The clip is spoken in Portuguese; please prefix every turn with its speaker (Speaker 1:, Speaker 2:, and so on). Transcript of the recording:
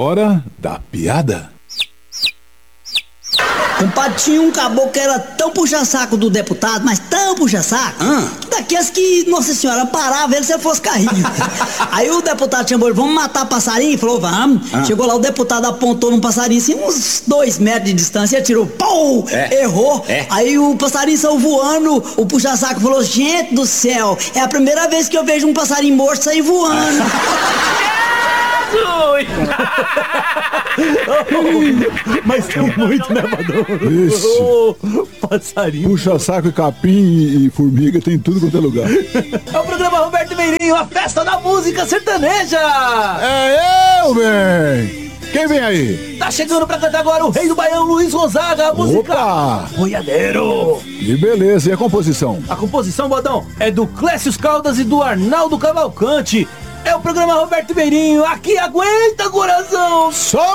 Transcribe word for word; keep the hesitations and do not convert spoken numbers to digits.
Speaker 1: hora da piada.
Speaker 2: Compadre, tinha um caboclo que era tão puxa-saco do deputado, mas tão puxa-saco,
Speaker 3: Ah.
Speaker 2: que daqueles que, Nossa Senhora, parava ele se ele fosse carrinho. Aí o deputado chamou ele, vamos matar passarinho? Ele falou, vamos.
Speaker 3: Ah.
Speaker 2: Chegou lá, o deputado apontou num passarinho, assim, uns dois metros de distância, e atirou, pau!
Speaker 3: É.
Speaker 2: Errou.
Speaker 3: É.
Speaker 2: Aí o passarinho saiu voando, o puxa-saco falou, gente do céu, é a primeira vez que eu vejo um passarinho morto sair voando.
Speaker 4: Mas tem muito, né, Badão?
Speaker 1: Isso.
Speaker 4: Oh, passarinho.
Speaker 1: Puxa saco e capim e, e formiga tem em tudo quanto é lugar.
Speaker 4: É o programa Roberto Meirinho, a festa da música sertaneja.
Speaker 1: É eu, bem! Quem vem aí?
Speaker 4: Tá chegando pra cantar agora o rei do Baião, Luiz Gonzaga, a música
Speaker 1: Opa!
Speaker 4: Boiadeiro.
Speaker 1: Que beleza, e a composição?
Speaker 4: A composição, Bodão, é do Clécio Caldas e do Arnaldo Cavalcante. É o programa Roberto Meirinho, aqui aguenta, coração.
Speaker 1: Só